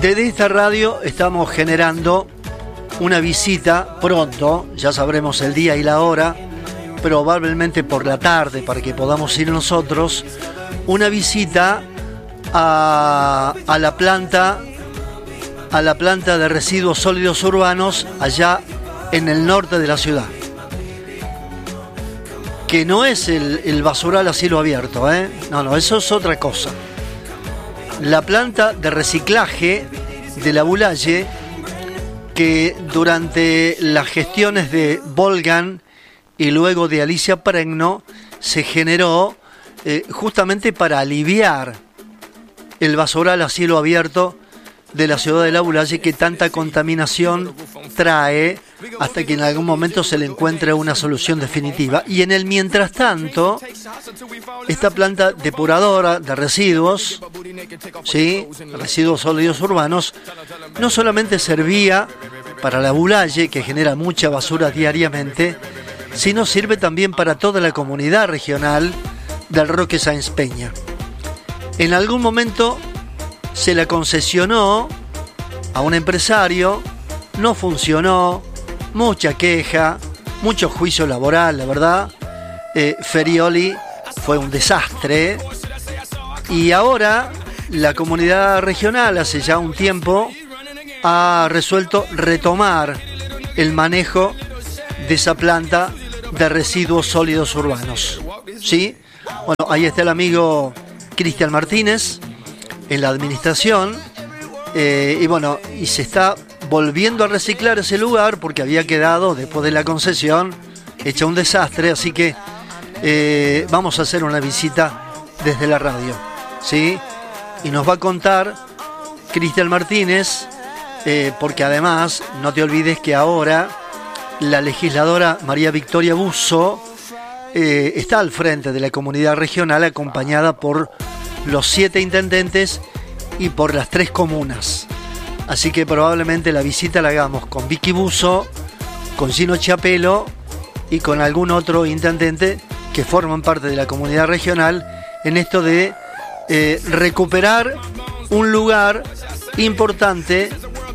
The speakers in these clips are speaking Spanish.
Desde esta radio estamos generando una visita pronto, ya sabremos el día y la hora, probablemente por la tarde para que podamos ir nosotros, una visita a la planta de residuos sólidos urbanos allá en el norte de la ciudad. Que no es el basural a cielo abierto, No, eso es otra cosa. La planta de reciclaje de la Bulaye, que durante las gestiones de Volgan y luego de Alicia Pregno se generó justamente para aliviar el basural a cielo abierto de la ciudad de la Bulaye, que tanta contaminación trae hasta que en algún momento se le encuentre una solución definitiva. Y en el mientras tanto, esta planta depuradora de residuos, ¿sí?, residuos sólidos urbanos, no solamente servía para la Bulaye, que genera mucha basura diariamente, sino sirve también para toda la comunidad regional del Roque Sáenz Peña. En algún momento se la concesionó a un empresario, no funcionó, mucha queja, mucho juicio laboral, la verdad. Ferioli fue un desastre, y ahora la comunidad regional hace ya un tiempo ha resuelto retomar el manejo de esa planta de residuos sólidos urbanos, ¿sí? Bueno, ahí está el amigo Cristian Martínez en la administración, y se está volviendo a reciclar ese lugar porque había quedado, después de la concesión, hecho un desastre. Así que vamos a hacer una visita desde la radio, ¿sí? Y nos va a contar Cristian Martínez, porque además no te olvides que ahora la legisladora María Victoria Busso está al frente de la comunidad regional, acompañada por los 7 intendentes y por las 3 comunas. Así que probablemente la visita la hagamos con Vicky Busso, con Gino Chiapello y con algún otro intendente que forman parte de la comunidad regional, en esto de recuperar un lugar importante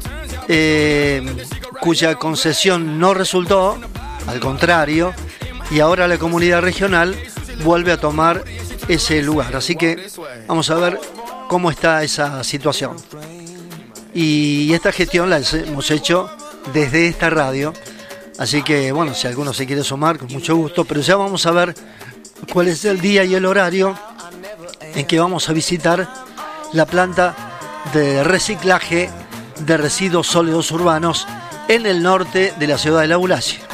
cuya concesión no resultó, al contrario, y ahora la comunidad regional vuelve a tomar ese lugar. Así que vamos a ver cómo está esa situación. Y esta gestión la hemos hecho desde esta radio. Así que, bueno, si alguno se quiere sumar, con mucho gusto. Pero ya vamos a ver cuál es el día y el horario en que vamos a visitar la planta de reciclaje de residuos sólidos urbanos en el norte de la ciudad de la Bulaye.